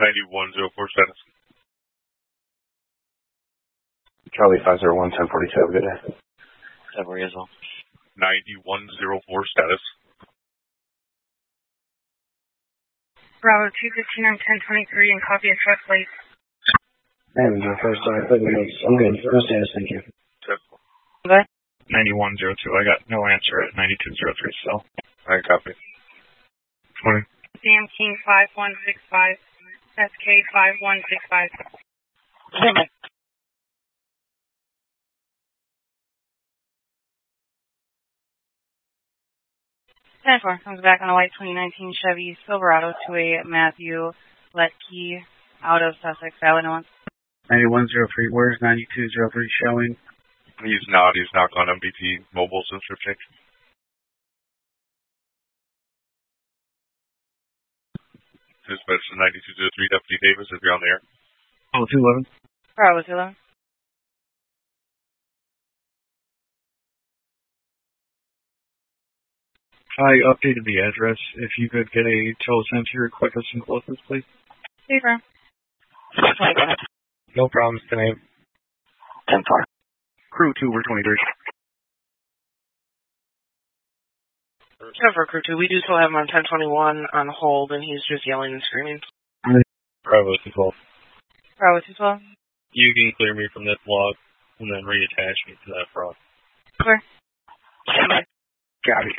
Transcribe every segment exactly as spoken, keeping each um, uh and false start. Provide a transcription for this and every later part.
ninety-one oh four status. Charlie five zero one, ten forty-two, good day. ten forty as well. ninety-one oh four status. Bravo two fifteen on ten twenty-three and copy a truck plate. Hey, we go first. Sorry, put the notes. I'm good. No status, thank you. What? ninety-one oh two. I got no answer at ninety-two oh three, so. I copy. twenty. Sam King five one six five. S K five one six five. ten four comes back on a white twenty nineteen Chevy Silverado to a Matthew Letke out of Sussex, Illinois. ninety-one oh three, where's ninety-two oh three showing? He's not. He's not on M B T mobile since trip change. Dispatch to ninety-two oh three, Deputy Davis, if you're on the air. Oh, two eleven. Bravo two eleven. I updated the address. If you could get a tow sent to your quickest and closest, please. Safer. No problems, the name. ten four. Crew two, we're twenty-three. Cover crew two. We do still have him on ten twenty-one on hold, and he's just yelling and screaming. Bravo two twelve. Bravo two twelve. You can clear me from this log and then reattach me to that frog. Clear. Got it.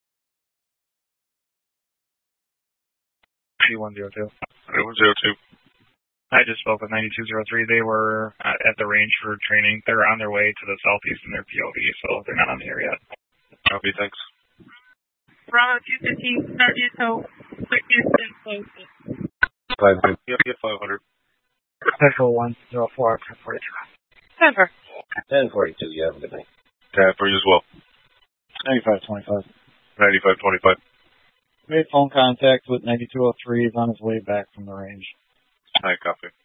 G one oh two. ninety-one oh two. I just spoke with ninety-two oh three. They were at the range for training. They're on their way to the southeast in their P O V, so they're not on the air yet. Copy, thanks. Bravo two fifteen, start your tow. Quickest and closest. five hundred. Yep, yep, five hundred. Special one zero four, ten forty-two. ten four. ten forty-two, you have a good night. ten for you as well. ninety-five twenty-five. ninety-five twenty-five. Made phone contact with ninety-two oh three. He's on his way back from the range. I copy.